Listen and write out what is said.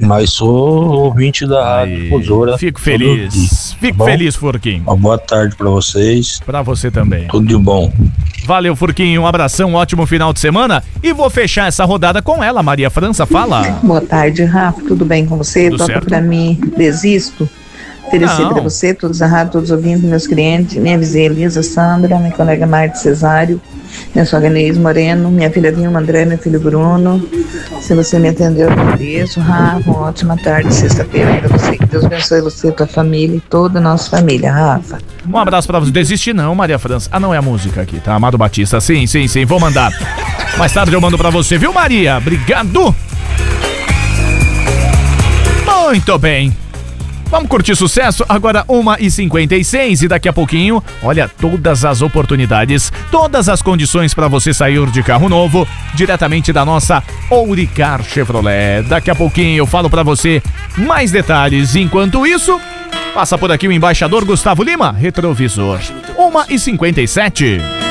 Mas sou ouvinte da Rádio Difusora. Fico feliz. Fico feliz, Furquinho. Uma boa tarde pra vocês. Pra você também. Tudo de bom. Valeu, Furquinho. Um abração, um ótimo final de semana. E vou fechar essa rodada com ela, Maria França. Fala. Boa tarde, Rafa. Tudo bem com você? Tudo Toca certo. pra mim, Desisto. Oferecer Não. pra você, todos a rádio, todos os ouvintes, meus clientes, minha vizinha Elisa Sandra, minha colega Marte Cesário, minha sogra Neis Moreno, minha filha Vilma André, meu filho Bruno. Se você me atendeu, eu agradeço. Rafa, uma ótima tarde, sexta-feira pra você. Que Deus abençoe você, tua família e toda a nossa família, Rafa. Um abraço pra você. Desiste não, Maria França. Ah, não, é a música aqui, tá? Amado Batista. Sim. Vou mandar. Mais tarde eu mando pra você, viu, Maria? Obrigado. Muito bem. Vamos curtir sucesso? Agora 1h56 e daqui a pouquinho, olha, todas as oportunidades, todas as condições para você sair de carro novo, diretamente da nossa Ouricar Chevrolet. Daqui a pouquinho eu falo para você mais detalhes. Enquanto isso, passa por aqui o embaixador Gustavo Lima, retrovisor. 1h57.